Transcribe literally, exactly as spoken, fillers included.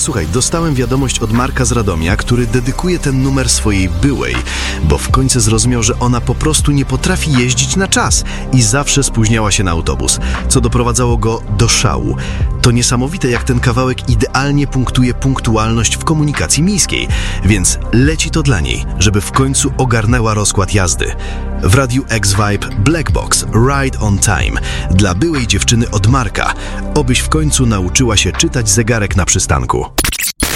słuchaj, dostałem wiadomość od Marka z Radomia, który dedykuje ten numer swojej byłej, bo w końcu zrozumiał, że ona po prostu nie potrafi jeździć na czas i zawsze spóźniała się na autobus, co doprowadzało go do szału. To niesamowite, jak ten kawałek idealnie punktuje punktualność w komunikacji miejskiej, więc leci to dla niej, żeby w końcu ogarnęła rozkład jazdy. W Radiu X-Vibe Black Box Ride on Time dla byłej dziewczyny od Marka, obyś w końcu nauczyła się czytać zegarek na przystanku.